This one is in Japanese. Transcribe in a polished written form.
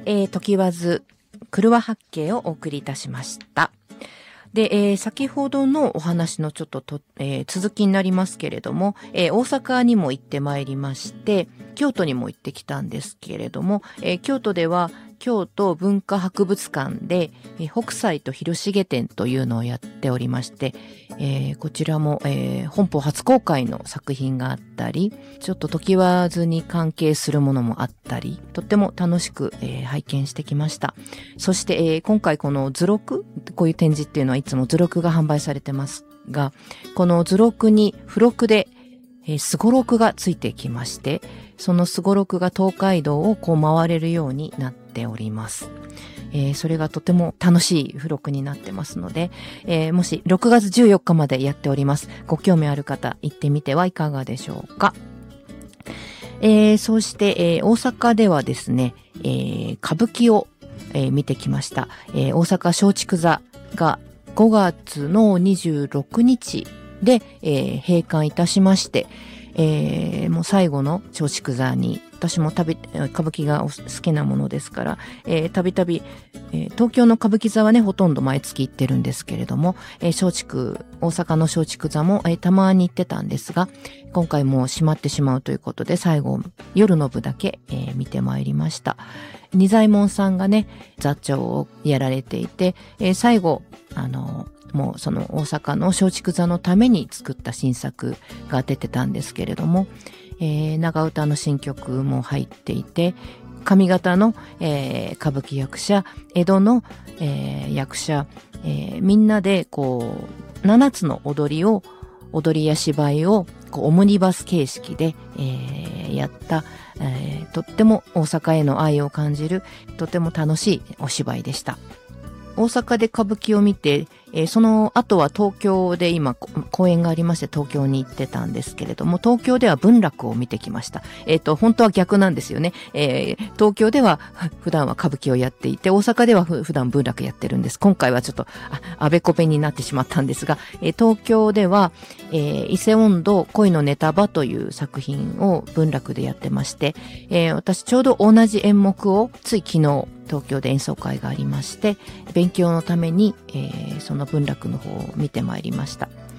時わず車八景をお送りいたしました。で、先ほどのお話のちょっと続きになりますけれども、大阪にも行ってまいりまして、京都にも行ってきたんですけれども、京都では京都文化博物館で、北斎と広重展というのをやっておりまして、こちらも、本邦初公開の作品があったり、ちょっと時わずに関係するものもあったり、とっても楽しく、拝見してきました。そして、今回この図録、こういう展示っていうのはいつも図録が販売されてますが、この図録に付録で、すごろくがついてきまして、そのすごろくが東海道をこう回れるようになっております。それがとても楽しい付録になってますので、もし6月14日までやっております。ご興味ある方行ってみてはいかがでしょうか。そして、大阪ではですね、歌舞伎を、見てきました。大阪松竹座が5月の26日で、閉館いたしまして、もう最後の松竹座に、私も歌舞伎が好きなものですから、たびたび、東京の歌舞伎座はね、ほとんど毎月行ってるんですけれども、大阪の松竹座も、たまに行ってたんですが、今回もう閉まってしまうということで、最後、夜の部だけ、見てまいりました。仁左衛門さんがね、座長をやられていて、最後、もうその大阪の松竹座のために作った新作が出てたんですけれども、長唄の新曲も入っていて、上方の、歌舞伎役者、江戸の、役者、みんなでこう7つの踊りや芝居をこうオムニバス形式で、やった、とっても大阪への愛を感じるとても楽しいお芝居でした。大阪で歌舞伎を見て、その後は東京で今公演がありまして東京に行ってたんですけれども、東京では文楽を見てきました。本当は逆なんですよね。東京では普段は歌舞伎をやっていて、大阪では普段文楽やってるんです。今回はちょっとあべこべになってしまったんですが、東京では、伊勢音頭恋のネタ場という作品を文楽でやってまして、私ちょうど同じ演目をつい昨日東京で演奏会がありまして、勉強のために、その文楽の方を見てまいりました。